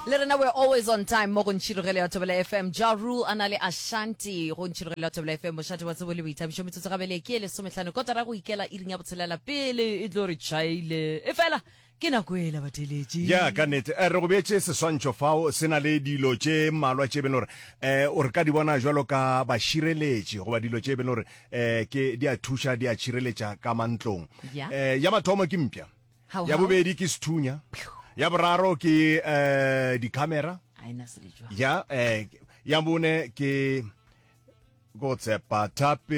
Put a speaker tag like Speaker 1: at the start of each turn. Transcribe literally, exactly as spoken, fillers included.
Speaker 1: Lerena, we're always on time. Mo go ntshirogele ya Thobela F M. Ja Rule anale Ashanti go ntshirogele ya Thobela F M. Moshate wa tsebole bo ithabisho metsotso gabele ke le sometlhano kotara go ikela iring ya botshelela pele e tlo re chaile. E fela ke na kwela bateletsi.
Speaker 2: Ya ka nete re go betse se swantšho fao sena le dilo tše malwa tše beno re eh o re ka di bona jwalo ka ba shireletši go ba dilo tše beno re eh ke di a thusha di a shireletša ka mantlong. Eh ya mathomo ke mpya. Ya bobedi ke sethunya. Ya boraro ke eh di camera.
Speaker 1: Aina se le jwa.
Speaker 2: Ya eh ya bone ke go tsepa tape